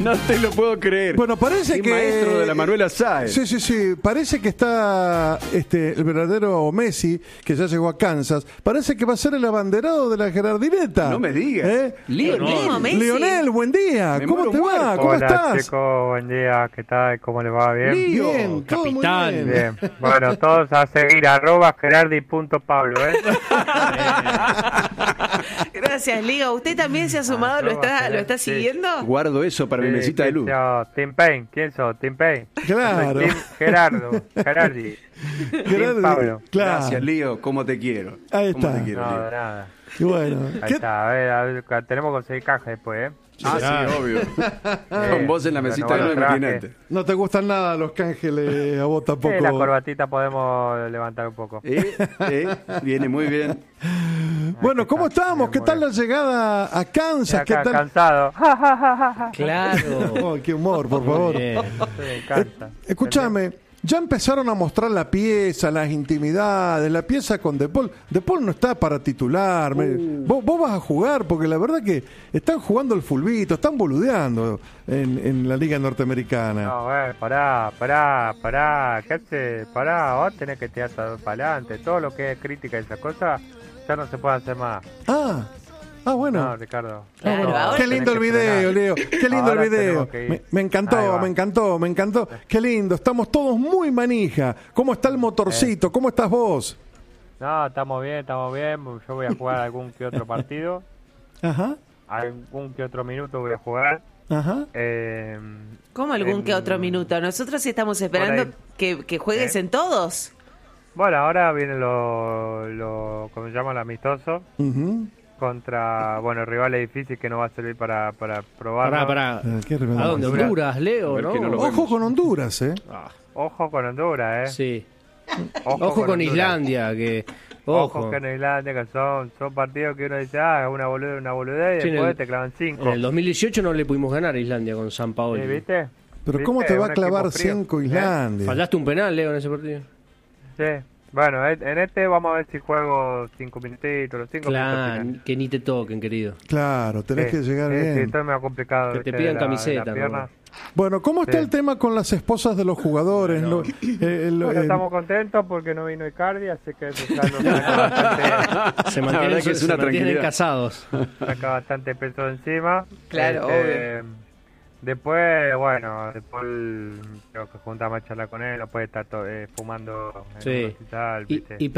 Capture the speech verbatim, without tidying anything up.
No te lo puedo creer. Bueno, parece Qué que... maestro de la Manuela Sáez. Sí, sí, sí. Parece que está este el verdadero Messi, que ya llegó a Kansas. Parece que va a ser el abanderado de la Gerardineta. No me digas. ¿Eh? Lionel. No, Messi. Leonel, buen día. Me ¿Cómo muero te va? muerto. ¿Cómo Hola, estás? chicos, buen día, ¿qué tal? ¿Cómo les va? ¿Bien? Lío, Bien, todo muy capitán. bien. Bien. Bueno, todos a seguir, arroba gerardi.pablo, ¿eh? Gracias, Liga. ¿Usted también se ha sumado? ¿Lo está, lo está Sí. siguiendo? Guardo eso para mi Sí, mesita de ¿quién luz. sos? Tim Payne, ¿quién sos? Tim Payne. Claro. Soy Tim Gerardo, Gerardi. Gerardi, Tim Pablo. claro. Gracias, Lío. ¿Cómo te quiero? Ahí ¿Cómo está. te quiero, No, Lío? de nada. Y bueno, Ahí ¿qué- está, a ver, a ver, tenemos que conseguir caja después, ¿eh? Ah, sí, obvio. Con vos en la mesita de bueno, luz, traje. imagínate. no te gustan nada los cángeles, a vos tampoco. Eh, la corbatita podemos levantar un poco. Eh, eh, viene muy bien. Bueno, Ahí ¿cómo está. estamos? ¿Qué Muy tal la bien. llegada a Kansas? Acá, ¿Qué tal? cansado. Claro. Oh, qué humor, por favor. Bien. Me encanta. Escúchame, ya empezaron a mostrar la pieza, las intimidades, la pieza con De Paul. De Paul no está para titular. me- vos, vos vas a jugar, porque la verdad que están jugando el fulbito, están boludeando en, en la liga norteamericana. No, güey, pará, pará, pará, ¿qué haces? Pará, vos tenés que tirar todo para adelante. Todo lo que es crítica y esas cosas, ya no se puede hacer más. Ah, ah, bueno. No, Ricardo. Claro, No, ahora Qué tenés lindo el que video, frenar. Leo. Qué lindo Ahora el video. tenemos que ir. Me, me Ahí encantó, va. me encantó, me encantó. Qué lindo. Estamos todos muy manija. ¿Cómo está el motorcito? ¿Cómo estás vos? No, estamos bien, estamos bien. Yo voy a jugar algún que otro partido. Ajá, Algún que otro minuto voy a jugar. ajá. Eh, ¿Cómo algún en- que otro minuto? Nosotros estamos esperando Por ahí. que, que juegues ¿Eh? en todos. Bueno, ahora viene lo, lo, ¿cómo se llama? El amistoso. Ujú. Contra, bueno, rivales difíciles que no va a servir para, para probar. Pará, pará. Eh, qué ¿A tremendo. dónde? Honduras. Honduras, A Leo, ver ¿no? que no lo Ojo vemos. con Honduras, ¿eh? Ah, Ojo con Honduras, ¿eh? sí. Ojo, Ojo con Honduras. Islandia, que... Ojo, Ojo. con Islandia, que son, son partidos que uno dice, ah, una boludez, una boludez, y Sí, en después el- te clavan cinco. En el dos mil dieciocho no le pudimos ganar a Islandia con San Paolo. ¿Sí, ¿Viste? Pero ¿Viste? ¿cómo te va a Un clavar equipo frío. cinco ¿Eh? Islandia? Fallaste un penal, Leo, en ese partido. Sí. Bueno, en en este vamos a ver si juego cinco minutitos, los cinco minutos Claro, finales. que ni te toquen, querido. Claro, tenés Sí, que llegar sí, bien. Sí, esto es medio complicado. Que te ¿viste? pidan de la- de camiseta, la pierna. ¿no? Bueno, ¿cómo está Sí. el tema con las esposas de los jugadores? Lo- eh, lo- Bueno, eh, estamos contentos porque no vino Icardi, así que eso ya nos saca bastante, Se La mantienen, verdad que es se una mantienen tranquilidad. casados. saca bastante peso de encima. Claro, Este, Después, bueno, después creo que juntamos a charlar con él, no puede estar to- eh, fumando en Sí. un hospital, Y, ¿viste? y